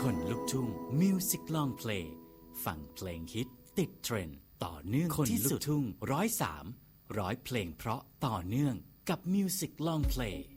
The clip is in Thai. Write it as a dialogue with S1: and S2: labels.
S1: คนลุกทุ่ง Music Long Play ฟังเพลงฮิตติดเทรนด์ต่อเนื่องคนที่สุดทุ่ง103 100 เพลงเพราะต่อเนื่องกับ Music Long Play